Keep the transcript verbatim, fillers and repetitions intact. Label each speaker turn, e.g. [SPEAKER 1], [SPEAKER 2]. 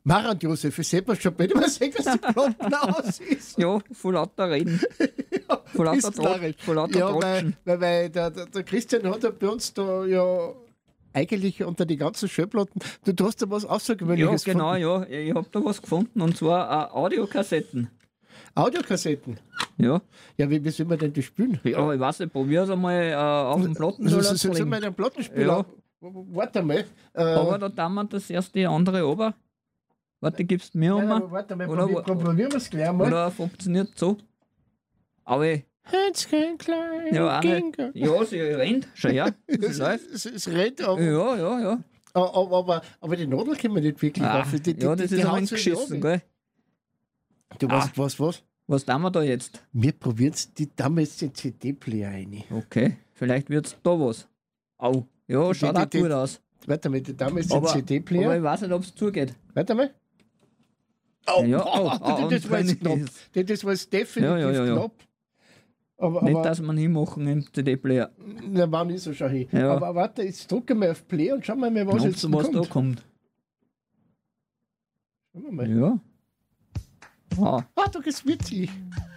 [SPEAKER 1] Mara und Josef, ich sehe schon, wenn du mal sehen, dass die Platten aus ist.
[SPEAKER 2] Ja, voll lauter reden.
[SPEAKER 1] Ja,
[SPEAKER 2] Voll lauter
[SPEAKER 1] ist klar.
[SPEAKER 2] Trot- voll lauter
[SPEAKER 1] Ja, weil,
[SPEAKER 2] Trotschen.
[SPEAKER 1] weil, weil der, der, der Christian hat ja bei uns da ja eigentlich unter die ganzen Schallplatten, du, du hast da was
[SPEAKER 2] Ja,
[SPEAKER 1] Außergewöhnliches
[SPEAKER 2] genau,
[SPEAKER 1] gefunden.
[SPEAKER 2] ja. Ich hab da was gefunden und zwar äh, Audiokassetten.
[SPEAKER 1] Audiokassetten.
[SPEAKER 2] Ja.
[SPEAKER 1] Ja, wie, wie soll man denn die spielen?
[SPEAKER 2] Ja, ich weiß nicht, probier's einmal äh, auf dem Plattenspieler
[SPEAKER 1] Also,
[SPEAKER 2] zu
[SPEAKER 1] so, so
[SPEAKER 2] legen.
[SPEAKER 1] mal einen Plattenspieler.
[SPEAKER 2] Ja.
[SPEAKER 1] Warte mal. Äh,
[SPEAKER 2] Aber da tun wir das erst die andere ober. Warte, gibst du mir
[SPEAKER 1] nein,
[SPEAKER 2] um?
[SPEAKER 1] aber warte mal,
[SPEAKER 2] Oder
[SPEAKER 1] probier,
[SPEAKER 2] wa-
[SPEAKER 1] probieren wir es gleich mal.
[SPEAKER 2] Oder funktioniert so? Aber ich-
[SPEAKER 1] Hänschen klein,
[SPEAKER 2] ja, auch nicht.
[SPEAKER 1] Ginger.
[SPEAKER 2] Ja, sie rennt. Schau her, sie
[SPEAKER 1] Es,
[SPEAKER 2] läuft.
[SPEAKER 1] es, es rennt, aber,
[SPEAKER 2] Ja, ja, ja.
[SPEAKER 1] aber, aber, aber die Nadel können wir nicht wirklich
[SPEAKER 2] Ah,
[SPEAKER 1] auf. Die, die,
[SPEAKER 2] ja,
[SPEAKER 1] die,
[SPEAKER 2] das
[SPEAKER 1] die
[SPEAKER 2] ist ein
[SPEAKER 1] hauen
[SPEAKER 2] wenig
[SPEAKER 1] so
[SPEAKER 2] geschissen,
[SPEAKER 1] runter.
[SPEAKER 2] gell?
[SPEAKER 1] Du
[SPEAKER 2] Ah.
[SPEAKER 1] weißt, was, was?
[SPEAKER 2] Was tun wir da jetzt?
[SPEAKER 1] Wir probieren es, die da jetzt den C D-Player rein.
[SPEAKER 2] Okay, vielleicht wird's da was. Au. Ja,
[SPEAKER 1] Die-
[SPEAKER 2] schaut
[SPEAKER 1] die-
[SPEAKER 2] auch
[SPEAKER 1] die-
[SPEAKER 2] gut aus.
[SPEAKER 1] Warte mal, da jetzt den
[SPEAKER 2] Aber, aber
[SPEAKER 1] C D-Player.
[SPEAKER 2] ich weiß nicht, ob es zugeht.
[SPEAKER 1] Warte mal. Oh,
[SPEAKER 2] Ja,
[SPEAKER 1] oh,
[SPEAKER 2] oh, oh,
[SPEAKER 1] das,
[SPEAKER 2] und
[SPEAKER 1] war jetzt
[SPEAKER 2] wenn
[SPEAKER 1] knapp.
[SPEAKER 2] ist-
[SPEAKER 1] Das, das war jetzt definitiv
[SPEAKER 2] Ja, ja, ja, ja.
[SPEAKER 1] knapp. Aber,
[SPEAKER 2] Nicht,
[SPEAKER 1] aber
[SPEAKER 2] dass man hinmachen im C D-Player.
[SPEAKER 1] na, wann ist er schon hin?
[SPEAKER 2] Ja.
[SPEAKER 1] Aber warte, jetzt drücken wir auf Play und schauen wir mal, was
[SPEAKER 2] Glaubst
[SPEAKER 1] jetzt
[SPEAKER 2] du, was
[SPEAKER 1] kommt.
[SPEAKER 2] da kommt?
[SPEAKER 1] Schauen wir mal.
[SPEAKER 2] Ja. Ah,
[SPEAKER 1] Ah, da geht's witzig.